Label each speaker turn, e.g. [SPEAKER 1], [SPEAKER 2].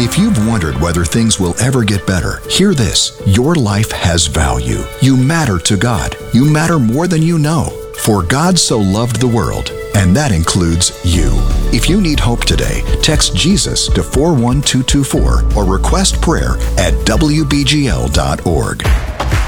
[SPEAKER 1] If you've wondered whether things will ever get better, hear this. Your life has value. You matter to God. You matter more than you know. For God so loved the world, and that includes you. If you need hope today, text Jesus to 41224 or request prayer at wbgl.org.